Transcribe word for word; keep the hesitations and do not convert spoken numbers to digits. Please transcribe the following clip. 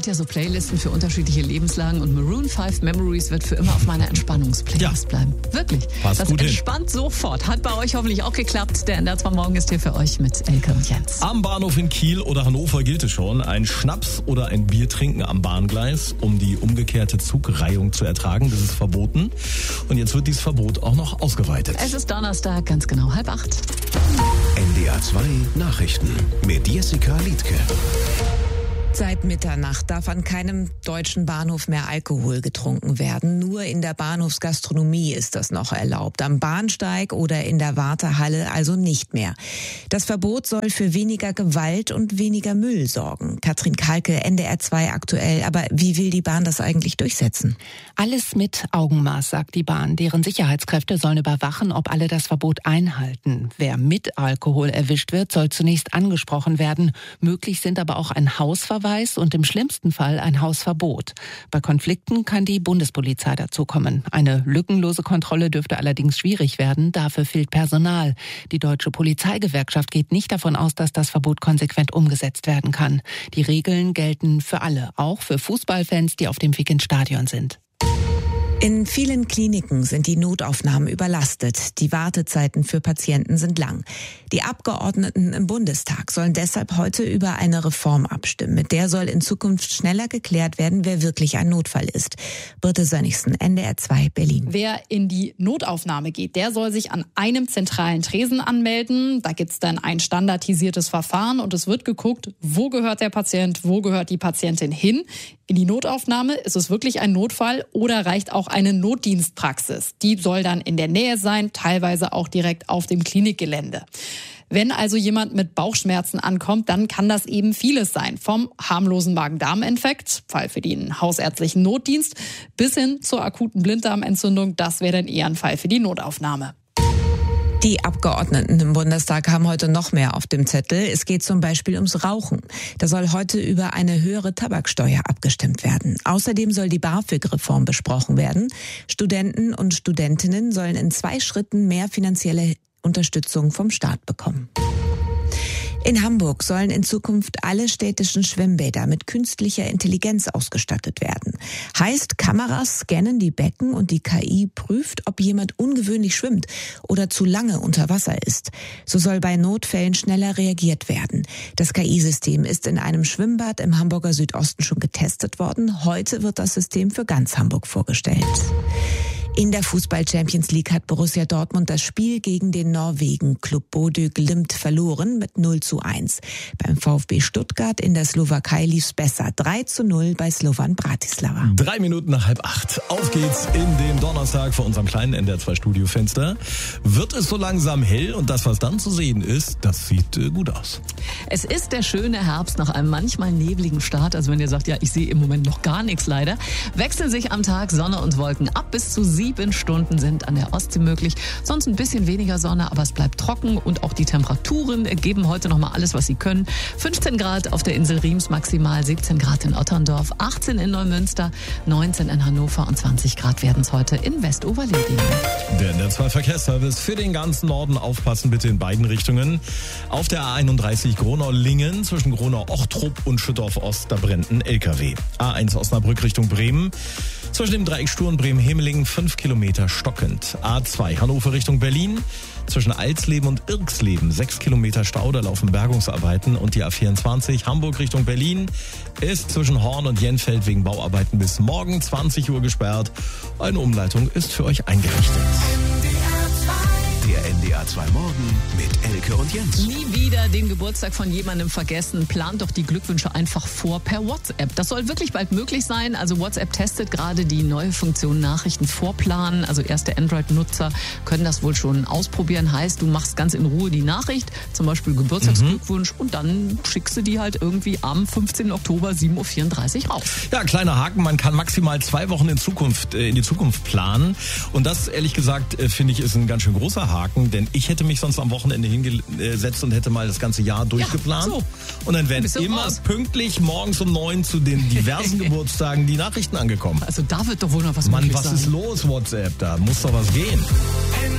hat ja so Playlisten für unterschiedliche Lebenslagen und Maroon fünf Memories wird für immer auf meiner Entspannungsplaylist ja. bleiben. Wirklich. Passt das gut entspannt hin. sofort. Hat bei euch hoffentlich auch geklappt. Der N D R zwei Morgen ist hier für euch mit Elke und Jens. Am Bahnhof in Kiel oder Hannover gilt es schon, ein Schnaps oder ein Bier trinken am Bahngleis, um die umgekehrte Zugreihung zu ertragen. Das ist verboten. Und jetzt wird dieses Verbot auch noch ausgeweitet. Es ist Donnerstag, ganz genau halb acht. N D R zwei Nachrichten mit Jessica Liedtke. Seit Mitternacht darf an keinem deutschen Bahnhof mehr Alkohol getrunken werden. Nur in der Bahnhofsgastronomie ist das noch erlaubt. Am Bahnsteig oder in der Wartehalle also nicht mehr. Das Verbot soll für weniger Gewalt und weniger Müll sorgen. Katrin Kalke, N D R zwei aktuell. Aber wie will die Bahn das eigentlich durchsetzen? Alles mit Augenmaß, sagt die Bahn. Deren Sicherheitskräfte sollen überwachen, ob alle das Verbot einhalten. Wer mit Alkohol erwischt wird, soll zunächst angesprochen werden. Möglich sind aber auch ein Hausverweis und im schlimmsten Fall ein Hausverbot. Bei Konflikten kann die Bundespolizei dazukommen. Eine lückenlose Kontrolle dürfte allerdings schwierig werden. Dafür fehlt Personal. Die Deutsche Polizeigewerkschaft geht nicht davon aus, dass das Verbot konsequent umgesetzt werden kann. Die Regeln gelten für alle, auch für Fußballfans, die auf dem Weg ins Stadion sind. In vielen Kliniken sind die Notaufnahmen überlastet. Die Wartezeiten für Patienten sind lang. Die Abgeordneten im Bundestag sollen deshalb heute über eine Reform abstimmen. Mit der soll in Zukunft schneller geklärt werden, wer wirklich ein Notfall ist. Birte Sönnigsen, N D R zwei, Berlin. Wer in die Notaufnahme geht, der soll sich an einem zentralen Tresen anmelden. Da gibt's dann ein standardisiertes Verfahren und es wird geguckt, wo gehört der Patient, wo gehört die Patientin hin. In die Notaufnahme, ist es wirklich ein Notfall oder reicht auch eine Notdienstpraxis? Die soll dann in der Nähe sein, teilweise auch direkt auf dem Klinikgelände. Wenn also jemand mit Bauchschmerzen ankommt, dann kann das eben vieles sein. Vom harmlosen Magen-Darm-Infekt, Fall für den hausärztlichen Notdienst, bis hin zur akuten Blinddarmentzündung. Das wäre dann eher ein Fall für die Notaufnahme. Die Abgeordneten im Bundestag haben heute noch mehr auf dem Zettel. Es geht zum Beispiel ums Rauchen. Da soll heute über eine höhere Tabaksteuer abgestimmt werden. Außerdem soll die BAföG-Reform besprochen werden. Studenten und Studentinnen sollen in zwei Schritten mehr finanzielle Unterstützung vom Staat bekommen. In Hamburg sollen in Zukunft alle städtischen Schwimmbäder mit künstlicher Intelligenz ausgestattet werden. Heißt, Kameras scannen die Becken und die K I prüft, ob jemand ungewöhnlich schwimmt oder zu lange unter Wasser ist. So soll bei Notfällen schneller reagiert werden. Das K I-System ist in einem Schwimmbad im Hamburger Südosten schon getestet worden. Heute wird das System für ganz Hamburg vorgestellt. In der Fußball-Champions League hat Borussia Dortmund das Spiel gegen den Norwegen-Club Bodø Glimt verloren mit null zu eins. Beim VfB Stuttgart in der Slowakei lief's besser. drei zu null bei Slovan Bratislava. Drei Minuten nach halb acht. Auf geht's in den Donnerstag vor unserem kleinen N D R zwei Studiofenster. Wird es so langsam hell und das, was dann zu sehen ist, das sieht äh, gut aus. Es ist der schöne Herbst nach einem manchmal nebligen Start. Also wenn ihr sagt, ja, ich sehe im Moment noch gar nichts leider, wechseln sich am Tag Sonne und Wolken ab. Bis zu sieben Stunden sind an der Ostsee möglich. Sonst ein bisschen weniger Sonne, aber es bleibt trocken und auch die Temperaturen geben heute noch mal alles, was sie können. fünfzehn Grad auf der Insel Riems maximal, siebzehn Grad in Otterndorf, achtzehn in Neumünster, neunzehn in Hannover und zwanzig Grad werden es heute in Westoverleding. Der N D R zwei Verkehrsservice für den ganzen Norden. Aufpassen bitte in beiden Richtungen. Auf der A einunddreißig Gronau-Lingen zwischen Gronau-Ochtrup und Schüttorf-Ost, da brennt ein L K W. A eins Osnabrück Richtung Bremen. Zwischen dem Dreieck Stur und Bremen-Hemelingen fünf Kilometer stockend. A zwei Hannover Richtung Berlin. Zwischen Alsleben und Irksleben sechs Kilometer Stau, da laufen Bergungsarbeiten. Und die A vierundzwanzig Hamburg Richtung Berlin ist zwischen Horn und Jenfeld wegen Bauarbeiten bis morgen zwanzig Uhr gesperrt. Eine Umleitung ist für euch eingerichtet. Der N D R zwei Morgen mit Elke und Jens. Nie wieder den Geburtstag von jemandem vergessen. Plant doch die Glückwünsche einfach vor per WhatsApp. Das soll wirklich bald möglich sein. Also WhatsApp testet gerade die neue Funktion Nachrichten vorplanen. Also erste Android-Nutzer können das wohl schon ausprobieren. Heißt, du machst ganz in Ruhe die Nachricht, zum Beispiel Geburtstagsglückwunsch, mhm. und dann schickst du die halt irgendwie am fünfzehnten Oktober sieben Uhr vierunddreißig raus. Ja, kleiner Haken, man kann maximal zwei Wochen in Zukunft äh, in die Zukunft planen. Und das, ehrlich gesagt, äh, finde ich, ist ein ganz schön großer Haken, denn ich hätte mich sonst am Wochenende hingesetzt und hätte mal das ganze Jahr durchgeplant. Ja, so. Und dann wären immer raus. Pünktlich morgens um neun zu den diversen Geburtstagen die Nachrichten angekommen. Also da wird doch wohl noch was Mann, möglich was sein. ist los, WhatsApp? Da muss doch was gehen.